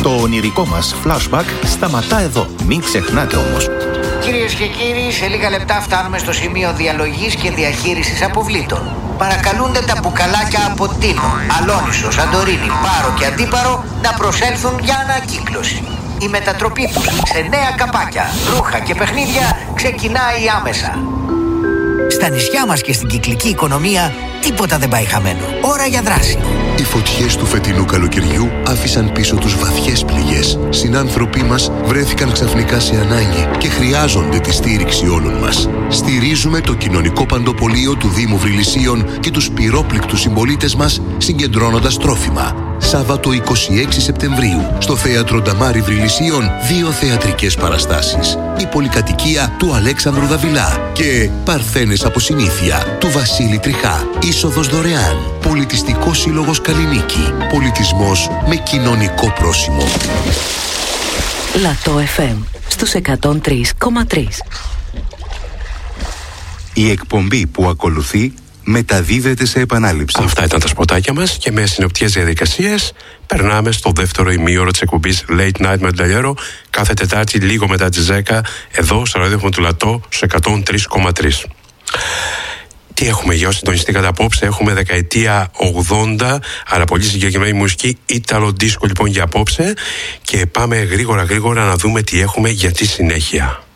Το ονειρικό μας flashback σταματά εδώ. Μην ξεχνάτε όμως. Κυρίες και κύριοι, σε λίγα λεπτά φτάνουμε στο σημείο διαλογής και διαχείρισης αποβλήτων. Παρακαλούνται τα μπουκαλάκια από Τίνο, Αλόνισο, Σαντορίνη, Πάρο και Αντίπαρο να προσέλθουν για ανακύκλωση. Η μετατροπή τους σε νέα καπάκια, ρούχα και παιχνίδια ξεκινάει άμεσα. Στα νησιά μας και στην κυκλική οικονομία τίποτα δεν πάει χαμένο. Ώρα για δράση. Οι φωτιές του φετινού καλοκαιριού άφησαν πίσω τους βαθιές πληγές. Συνάνθρωποι μας βρέθηκαν ξαφνικά σε ανάγκη και χρειάζονται τη στήριξη όλων μας. Στηρίζουμε το κοινωνικό παντοπολείο του Δήμου Βρυλισσίων και τους πυρόπληκτους συμπολίτες μας συγκεντρώνοντας τρόφιμα. Σάββατο 26 Σεπτεμβρίου στο Θέατρο Νταμάρι Βρυλισσίων 2 θεατρικές παραστάσεις. Η πολυκατοικία του Αλέξανδρου Δαβιλά και Παρθένες από συνήθεια του Βασίλη Τριχά. Είσοδος δωρεάν. Πολιτιστικός Σύλλογος Καλλινίκη. Πολιτισμός με κοινωνικό πρόσημο. Λατό FM στους 103,3. Η εκπομπή που ακολουθεί μεταδίδεται σε επανάληψη. Αυτά ήταν τα σποτάκια μας και με συνοπτικές διαδικασίες περνάμε στο δεύτερο ημίωρο της εκπομπής Late Night με Νταλιέρο κάθε Τετάρτη λίγο μετά τις 10 εδώ στο ραδιόφωνο του Λατό στο 103,3. Τι έχουμε για όσοι συντονιστήκατε απόψε? Έχουμε δεκαετία 80, αλλά πολύ συγκεκριμένη μουσική, Ιταλο δίσκο λοιπόν για απόψε, και πάμε γρήγορα να δούμε τι έχουμε για τη συνέχεια.